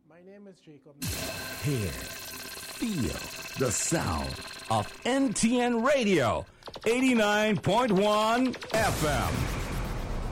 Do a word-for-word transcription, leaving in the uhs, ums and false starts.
My name is Jacob. Hear, feel the sound of N T N Radio, eighty-nine point one F M.